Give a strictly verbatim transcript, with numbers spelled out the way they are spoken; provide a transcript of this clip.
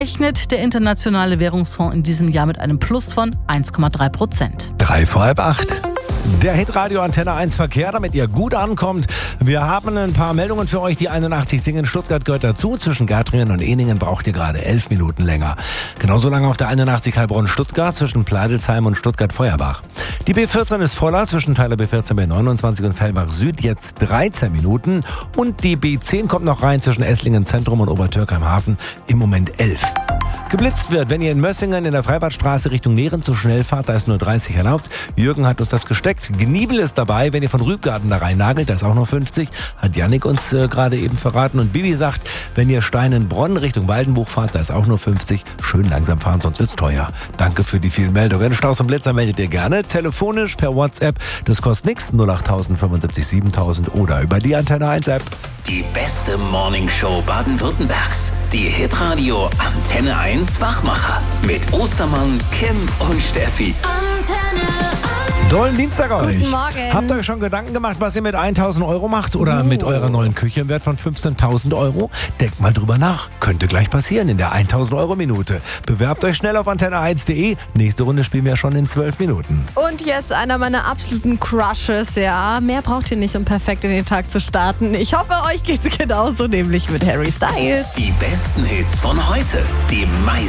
Rechnet der Internationale Währungsfonds in diesem Jahr mit einem Plus von eins Komma drei Prozent. Drei vor halb acht. Der Hitradio Antenne eins Verkehr, damit ihr gut ankommt. Wir haben ein paar Meldungen für euch. Die einundachtzig Singen Stuttgart gehört dazu. Zwischen Gärtringen und Ehningen braucht ihr gerade elf Minuten länger. Genauso lange auf der einundachtzig Heilbronn Stuttgart zwischen Pladelsheim und Stuttgart-Feuerbach. Die B vierzehn ist voller zwischen Teiler B vierzehn B neunundzwanzig und Fellbach Süd, jetzt dreizehn Minuten. Und die B zehn kommt noch rein zwischen Esslingen Zentrum und Obertürkheim Hafen, im Moment elf. Geblitzt wird, wenn ihr in Mössingen in der Freibadstraße Richtung Nehren zu schnell fahrt, da ist nur dreißig erlaubt. Jürgen hat uns das gesteckt. Gniebel ist dabei, wenn ihr von Rübgarten da rein nagelt, da ist auch nur fünfzig. Hat Yannick uns äh, gerade eben verraten. Und Bibi sagt, wenn ihr Steinenbronn Richtung Waldenbuch fahrt, da ist auch nur fünfzig. Schön langsam fahren, sonst wird's teuer. Danke für die vielen Meldungen. Staus und Blitzer meldet ihr gerne. Telefonisch, per WhatsApp. Das kostet nichts. null acht null null fünfundsiebzig siebentausend oder über die Antenne eins App. Die beste Morningshow Baden-Württembergs. Die Hitradio Antenne eins Wachmacher. Mit Ostermann, Kim und Steffi. Antenne eins. Dollen Dienstag euch. Guten Morgen. Habt ihr euch schon Gedanken gemacht, was ihr mit tausend Euro macht oder oh. mit eurer neuen Küche im Wert von fünfzehntausend Euro? Denkt mal drüber nach. Könnte gleich passieren in der tausend Euro Minute. Bewerbt euch schnell auf antenne eins punkt de. Nächste Runde spielen wir schon in zwölf Minuten. Und jetzt einer meiner absoluten Crushes, ja. Mehr braucht ihr nicht, um perfekt in den Tag zu starten. Ich hoffe, euch geht's genauso, nämlich mit Harry Styles. Die besten Hits von heute. Die meisten